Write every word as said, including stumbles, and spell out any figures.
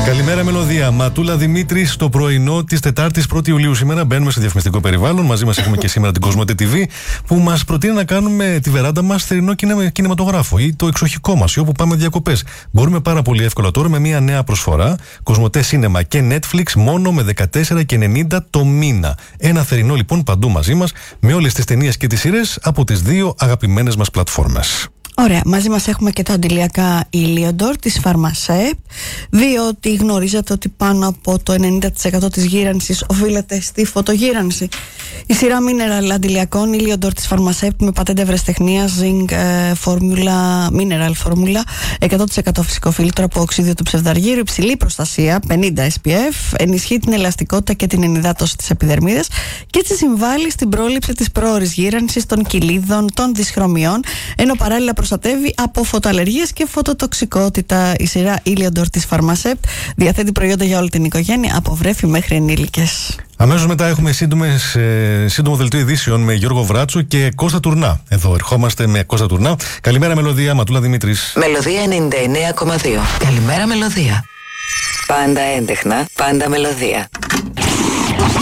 Καλημέρα, Μελωδία. Ματούλα Δημήτρη, στο πρωινό τη Τετάρτη πρώτη Ιουλίου. Σήμερα μπαίνουμε σε διαφημιστικό περιβάλλον. Μαζί μα έχουμε και σήμερα την Κοσμοτέ τι βι, που μα προτείνει να κάνουμε τη βεράντα μα θερινό κινηματογράφο ή το εξοχικό μα ή όπου πάμε διακοπές. Μπορούμε πάρα πολύ εύκολα τώρα με μια νέα προσφορά. Κοσμοτέ Σίνεμα και Netflix μόνο με δεκατέσσερα και ενενήντα το μήνα. Ένα θερινό λοιπόν παντού μαζί μα, με όλες τις ταινίες και τις σειρές από τις δύο αγαπημένες μας πλατφόρμες. Ωραία, μαζί μας έχουμε και τα αντιλιακά Iliodor της Pharmasep, διότι γνωρίζετε ότι πάνω από το ενενήντα τοις εκατό της γύρανσης οφείλεται στη φωτογύρανση. Η σειρά mineral αντιλιακών Iliodor της Pharmasep με πατέντα ευρεσιτεχνίας Zinc ε, Formula, Mineral Formula, εκατό τοις εκατό φυσικό φίλτρο από οξύδιο του ψευδαργύρου, υψηλή προστασία, πενήντα ες πι εφ, ενισχύει την ελαστικότητα και την ενυδάτωση της επιδερμίδας και έτσι συμβάλλει στην πρόληψη της πρόωρης γύρανσης των κοιλίδων, των δυσχρωμιών, ενώ παράλληλα προστατεύει από φωτοαλλεργίες και φωτοτοξικότητα. Η σειρά Iliodor της Pharmasep διαθέτει προϊόντα για όλη την οικογένεια, από βρέφη μέχρι ενήλικες. Αμέσως μετά έχουμε σύντομες, ε, σύντομο δελτίο ειδήσεων με Γιώργο Βράτσο και Κώστα Τουρνά. Εδώ ερχόμαστε με Κώστα Τουρνά. Καλημέρα, Μελωδία. Ματούλα Δημήτρης. Μελωδία ενενήντα εννέα κόμμα δύο. Καλημέρα, Μελωδία. Πάντα έντεχνα, πάντα μελωδία.